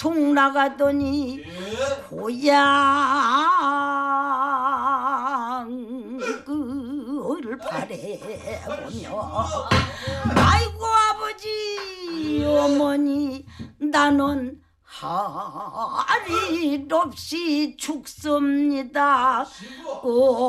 통 나가더니 고향 그를 바라보며 아이고 아버지 어머니 나는 할 일 없이 죽습니다.